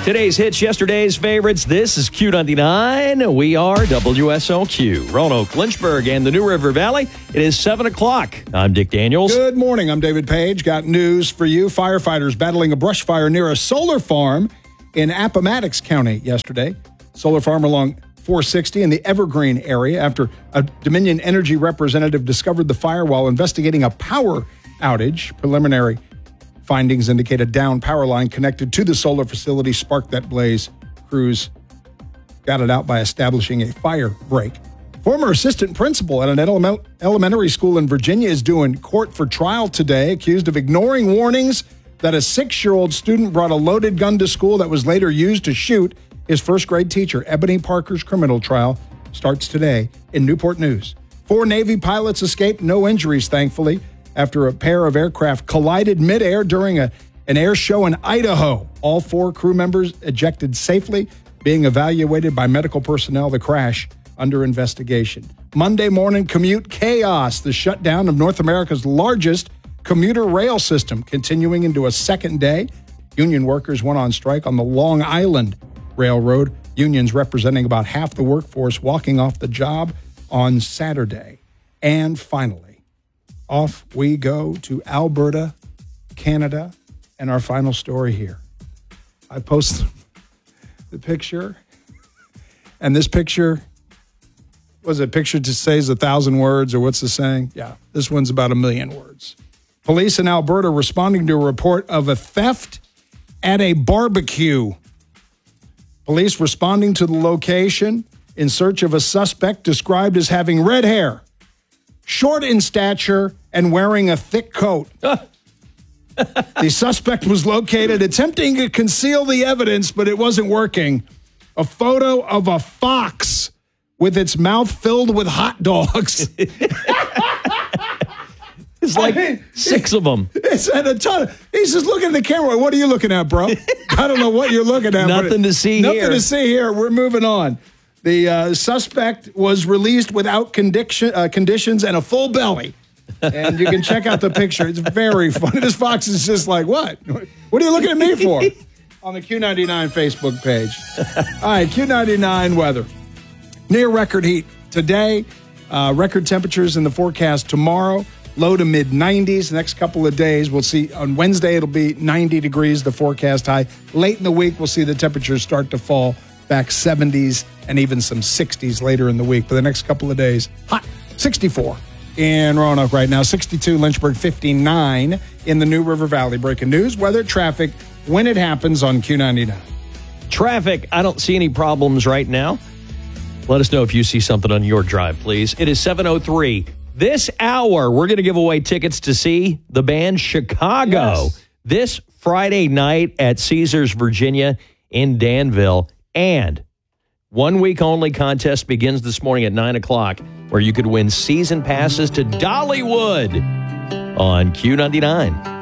Today's hits, yesterday's favorites. This is Q99. We are WSOQ. Roanoke, Lynchburg, and the New River Valley. It is 7 o'clock. I'm Dick Daniels. Good morning. I'm David Page. Got news for you. Firefighters battling a brush fire near a solar farm in Appomattox County yesterday. Solar farm along 460 in the Evergreen area after a Dominion Energy representative discovered the fire while investigating a power outage. Preliminary findings indicate a down power line connected to the solar facility sparked that blaze. Crews got it out by establishing a fire break. Former assistant principal at an elementary school in Virginia is due in court for trial today, accused of ignoring warnings that a 6-year-old student brought a loaded gun to school that was later used to shoot his first grade teacher. Ebony Parker's criminal trial starts today in Newport News. 4 Navy pilots escaped, no injuries, thankfully, after a pair of aircraft collided midair during an air show in Idaho. All 4 crew members ejected safely, being evaluated by medical personnel. The crash under investigation. Monday morning commute chaos. The shutdown of North America's largest commuter rail system continuing into a second day. Union workers went on strike on the Long Island Railroad. Unions representing about half the workforce walking off the job on Saturday. And finally, off we go to Alberta, Canada, and our final story here. I post the picture, and this picture, was a picture to say is 1,000 words, or what's the saying? Yeah, this one's about 1,000,000 words. Police in Alberta responding to a report of a theft at a barbecue. Police responding to the location in search of a suspect described as having red hair, short in stature, and wearing a thick coat. The suspect was located attempting to conceal the evidence, but it wasn't working. A photo of a fox with its mouth filled with hot dogs. It's like 6 of them. It's at a ton. He's just looking at the camera. What are you looking at, bro? I don't know what you're looking at. Nothing to see here. Nothing to see here. We're moving on. The suspect was released without conditions and a full belly. And you can check out the picture. It's very funny. This fox is just like, what? What are you looking at me for? On the Q99 Facebook page. All right, Q99 weather. Near record heat today. Record temperatures in the forecast tomorrow. Low to mid-90s. The next couple of days, we'll see on Wednesday, it'll be 90 degrees, the forecast high. Late in the week, we'll see the temperatures start to fall back 70s and even some 60s later in the week. But the next couple of days, hot, 64 in Roanoke right now, 62 Lynchburg, 59 in the New River Valley. Breaking news, weather, traffic, when it happens on Q99. Traffic, I don't see any problems right now. Let us know if you see something on your drive, please. It is 7:03. This hour, we're going to give away tickets to see the band Chicago this Friday night at Caesars, Virginia in Danville. And 1 week only contest begins this morning at 9 o'clock, where you could win season passes to Dollywood on Q99.